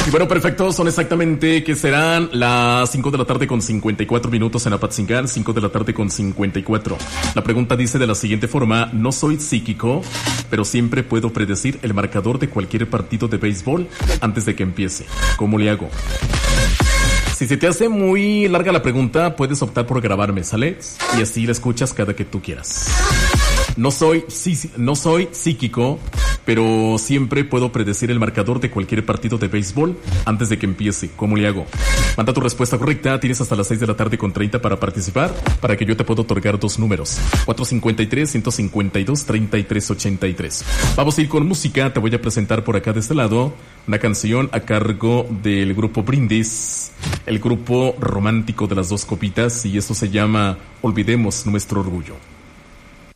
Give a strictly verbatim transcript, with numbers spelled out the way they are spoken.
Y bueno, perfecto, son exactamente que serán las cinco de la tarde con cincuenta y cuatro minutos en Apatzingán, cinco de la tarde con cincuenta y cuatro. La pregunta dice de la siguiente forma: no soy psíquico, pero siempre puedo predecir el marcador de cualquier partido de béisbol antes de que empiece. ¿Cómo le hago? Si se te hace muy larga la pregunta, puedes optar por grabarme, ¿sale? Y así la escuchas cada que tú quieras. No soy, sí, no soy psíquico, pero siempre puedo predecir el marcador de cualquier partido de béisbol antes de que empiece. ¿Cómo le hago? Manda tu respuesta correcta. Tienes hasta las seis de la tarde con treinta para participar, para que yo te pueda otorgar dos números: cuatro cincuenta y tres, ciento cincuenta y dos, treinta y tres ochenta y tres. Vamos a ir con música. Te voy a presentar por acá de este lado una canción a cargo del grupo Brindis, el grupo romántico de las dos copitas, y esto se llama Olvidemos Nuestro Orgullo.